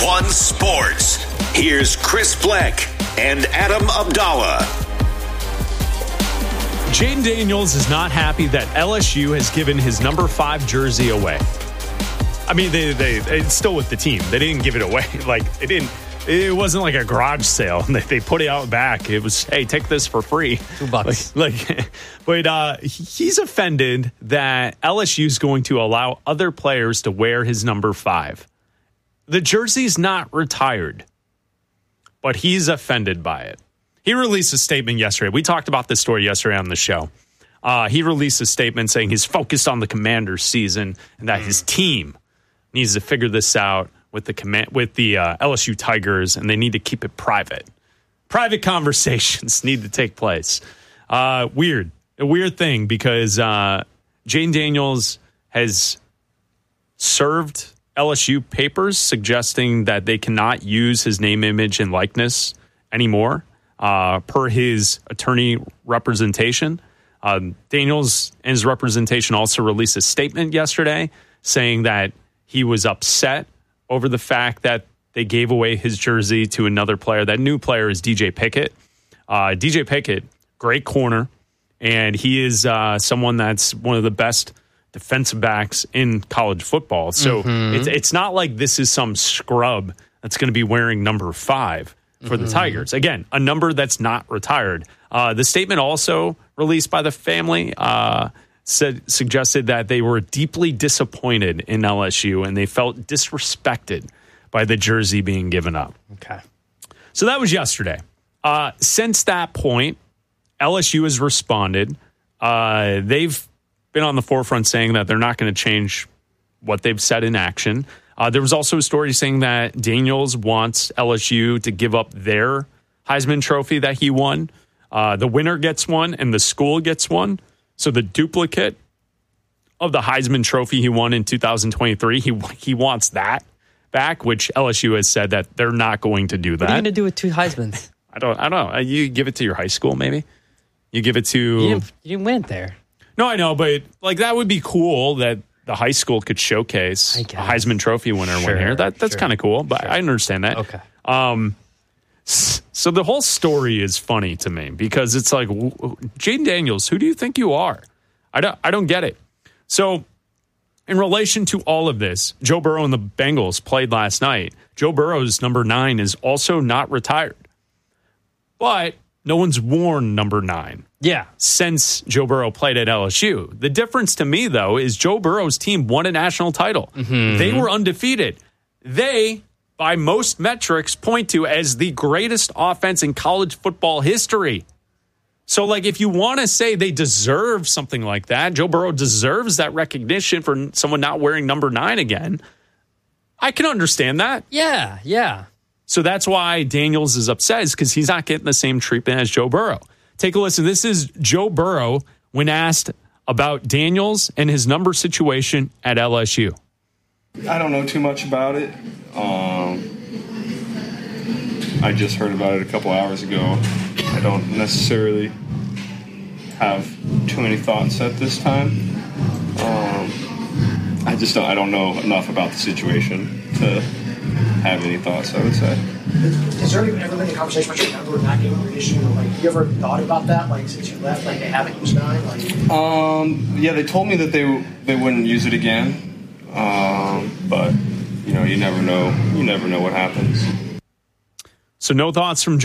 1 Sports. Here's Chris Bleck and Adam Abdallah. Jayden Daniels is not happy that LSU has given his number 5 jersey away. I mean, it's still with the team. They didn't give it away. It wasn't like a garage sale. They put it out back. It was, hey, take this for free. $2. But he's offended that LSU is going to allow other players to wear his number 5. The jersey's not retired, but he's offended by it. He released a statement yesterday. We talked about this story yesterday on the show. He released a statement saying he's focused on the Commanders season and that his team needs to figure this out with the LSU Tigers, and they need to keep it private. Private conversations need to take place. A weird thing because Jayden Daniels has served LSU papers suggesting that they cannot use his name, image, and likeness anymore, per his attorney representation. Daniels and his representation also released a statement yesterday saying that he was upset over the fact that they gave away his jersey to another player. That new player is DJ Pickett. DJ Pickett, great corner, and he is someone that's one of the best defensive backs in college football. So it's not like this is some scrub that's going to be wearing number 5 for the Tigers. Again, a number that's not retired. The statement also released by the family suggested that they were deeply disappointed in LSU and they felt disrespected by the jersey being given up. Okay. So that was yesterday. Since that point, LSU has responded. They've been on the forefront saying that they're not going to change what they've said in action. There was also a story saying that Daniels wants LSU to give up their Heisman Trophy that he won. The winner gets one and the school gets one. So the duplicate of the Heisman Trophy he won in 2023, he wants that back, which LSU has said that they're not going to do that. What are you going to do with 2 Heismans? I don't know. You give it to your high school, maybe? You give it to... You didn't win there. No, I know, but that would be cool that the high school could showcase a Heisman Trophy winner one year. That's kind of cool, but I understand that. Okay. So the whole story is funny to me because it's like, Jayden Daniels, who do you think you are? I don't get it. So in relation to all of this, Joe Burrow and the Bengals played last night. Joe Burrow's number 9 is also not retired, but no one's worn number 9. Yeah. Since Joe Burrow played at LSU. The difference to me, though, is Joe Burrow's team won a national title. They were undefeated. They, by most metrics, point to as the greatest offense in college football history. So, if you want to say they deserve something like that, Joe Burrow deserves that recognition for someone not wearing number 9 again, I can understand that. Yeah. So that's why Daniels is upset, is because he's not getting the same treatment as Joe Burrow. Take a listen. This is Joe Burrow when asked about Daniels and his number situation at LSU. I don't know too much about it. I just heard about it a couple hours ago. I don't necessarily have too many thoughts at this time. I don't know enough about the situation to have any thoughts, I would say. Has there ever been a conversation about your number not getting an issue? You ever thought about that, since you left, they haven't used 9? Yeah, they told me that they wouldn't use it again. But, you never know. You never know what happens. So no thoughts from Joe